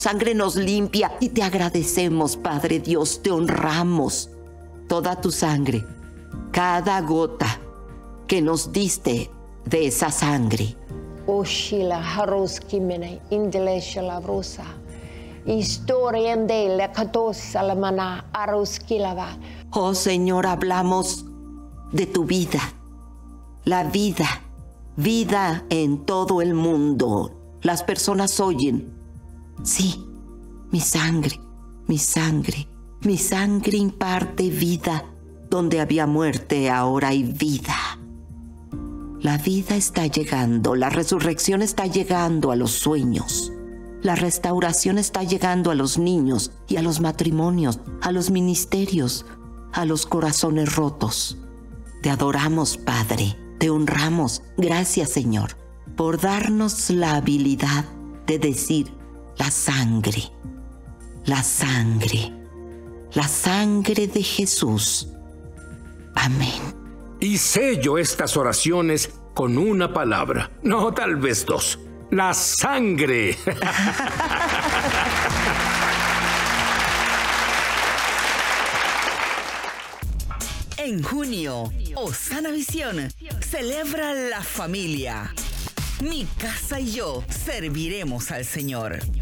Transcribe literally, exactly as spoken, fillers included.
Sangre nos limpia y te agradecemos, Padre Dios, te honramos. Toda tu sangre, cada gota que nos diste de esa sangre. Oshila haroskimene indeleshala rosa. Historia de la catosa la mana aroskilava. Oh Señor, hablamos de tu vida, la vida, vida en todo el mundo. Las personas oyen, sí, mi sangre, mi sangre, mi sangre imparte vida. Donde había muerte, ahora hay vida. La vida está llegando, la resurrección está llegando a los sueños. La restauración está llegando a los niños y a los matrimonios, a los ministerios, a los corazones rotos. Te adoramos, Padre, te honramos. Gracias, Señor, por darnos la habilidad de decir la sangre, la sangre, la sangre de Jesús. Amén. Y sello estas oraciones con una palabra, no tal vez dos. La sangre. En junio, Osana Visión celebra la familia. Mi casa y yo serviremos al Señor.